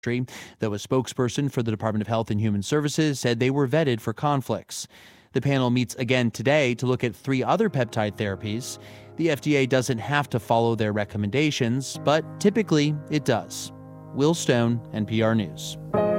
though a spokesperson for the Department of Health and Human Services said they were vetted for conflicts. The panel meets again today to look at 3 other peptide therapies. The FDA doesn't have to follow their recommendations, but typically it does. Will Stone, NPR News.